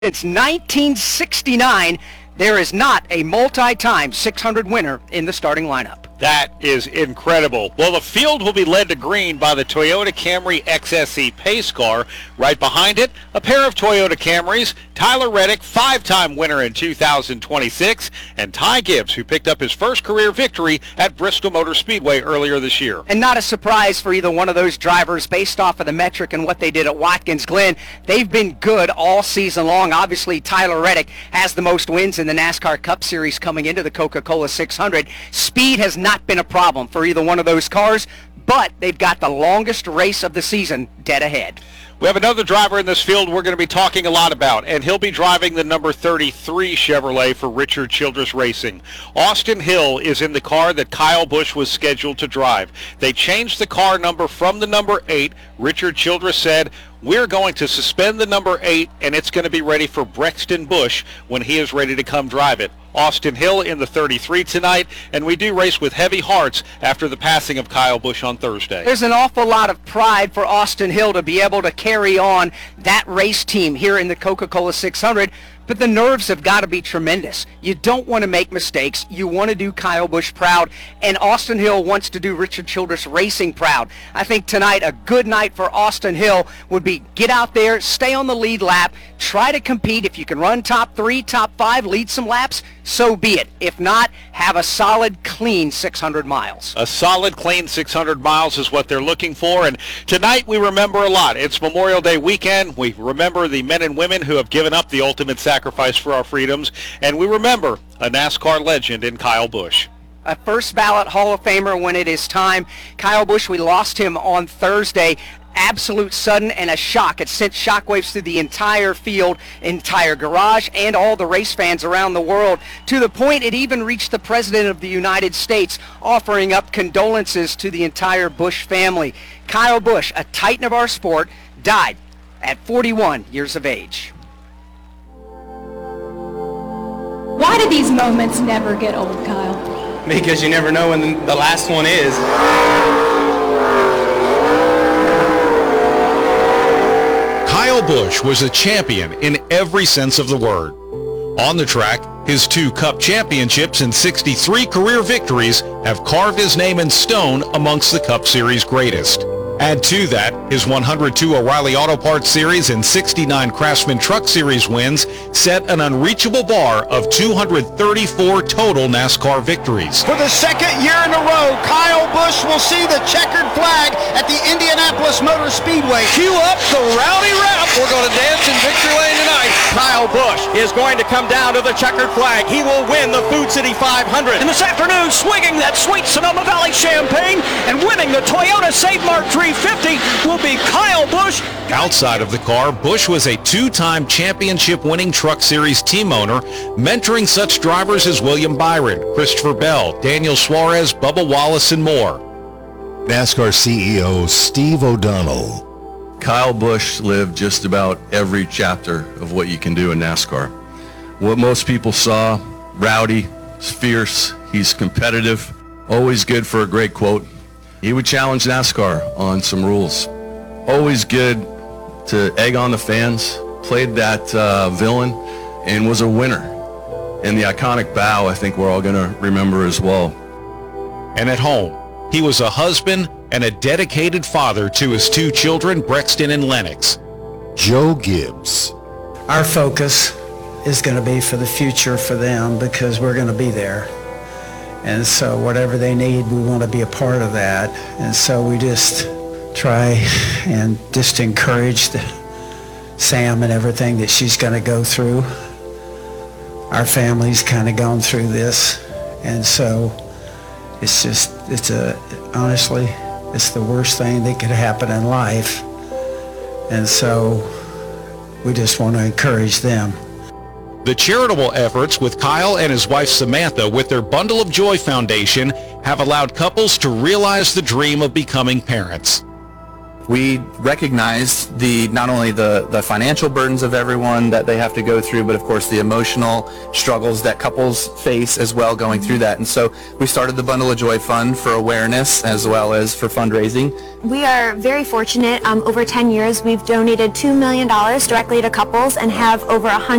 Since 1969, there is not a multi-time 600 winner in the starting lineup. That is incredible. Well, the field will be led to green by the Toyota Camry XSE pace car. Right behind it, a pair of Toyota Camrys, Tyler Reddick, 5-time winner in 2026, and Ty Gibbs, who picked up his first career victory at Bristol Motor Speedway earlier this year. And not a surprise for either one of those drivers based off of the metric and what they did at Watkins Glen. They've been good all season long. Obviously, Tyler Reddick has the most wins in the NASCAR Cup Series coming into the Coca-Cola 600. Speed has not been a problem for either one of those cars, but they've got the longest race of the season dead ahead. We have another driver in this field we're going to be talking a lot about, and he'll be driving the number 33 Chevrolet for Richard Childress Racing. Austin Hill is in the car that Kyle Busch was scheduled to drive. They changed the car number from the number 8. Richard Childress said, "We're going to suspend the number 8, and it's going to be ready for Brexton Busch when he is ready to come drive it." Austin Hill in the 33 tonight, and we do race with heavy hearts after the passing of Kyle Busch on Thursday. There's an awful lot of pride for Austin Hill to be able to carry on that race team here in the Coca-Cola 600, but the nerves have got to be tremendous. You don't want to make mistakes. You want to do Kyle Busch proud, and Austin Hill wants to do Richard Childress Racing proud. I think tonight a good night for Austin Hill would be get out there, stay on the lead lap, try to compete. If you can run top 3, top 5, lead some laps, so be it. If not, have a solid, clean 600 miles. A solid, clean 600 miles is what they're looking for, and tonight we remember a lot. It's Memorial Day weekend. We remember the men and women who have given up the ultimate sacrifice for our freedoms, and we remember a NASCAR legend in Kyle Busch. A first ballot Hall of Famer when it is time. Kyle Busch, we lost him on Thursday. Absolute sudden and a shock. It sent shockwaves through the entire field, entire garage, and all the race fans around the world, to the point it even reached the President of the United States, offering up condolences to the entire Busch family. Kyle Busch, a titan of our sport, died at 41 years of age. Why do these moments never get old, Kyle? Because you never know when the last one is. Kyle Busch was a champion in every sense of the word. On the track, his 2 Cup championships and 63 career victories have carved his name in stone amongst the Cup Series greatest. Add to that his 102 O'Reilly Auto Parts Series and 69 Craftsman Truck Series wins set an unreachable bar of 234 total NASCAR victories. For the second year in a row, Kyle Busch will see the checkered flag at the Indianapolis Motor Speedway. Cue up the rowdy rap. We're going to dance in victory lane tonight. Kyle Busch is going to come down to the checkered flag. He will win the Food City 500. And this afternoon, swinging that sweet Sonoma Valley champagne and winning the Toyota Save Mart 350 will be Kyle Busch. Outside of the car, Busch was a 2-time championship-winning Truck Series team owner, mentoring such drivers as William Byron, Christopher Bell, Daniel Suarez, Bubba Wallace, and more. NASCAR CEO Steve O'Donnell. Kyle Busch lived just about every chapter of what you can do in NASCAR. What most people saw, rowdy, he's fierce, he's competitive, always good for a great quote. He would challenge NASCAR on some rules. Always good to egg on the fans, played that villain, and was a winner. And the iconic bow, I think we're all going to remember as well. And at home, he was a husband and a dedicated father to his 2 children, Brexton and Lennox. Joe Gibbs. Our focus is going to be for the future for them because we're going to be there. And so whatever they need, we want to be a part of that. And so we just try and just encourage Sam and everything that she's going to go through. Our family's kind of gone through this. And so honestly, it's the worst thing that could happen in life. And so we just want to encourage them. The charitable efforts with Kyle and his wife Samantha with their Bundle of Joy Foundation have allowed couples to realize the dream of becoming parents. We recognize not only the financial burdens of everyone that they have to go through, but of course the emotional struggles that couples face as well going through that. And so we started the Bundle of Joy Fund for awareness as well as for fundraising. We are very fortunate. Over 10 years, we've donated $2 million directly to couples and have over 100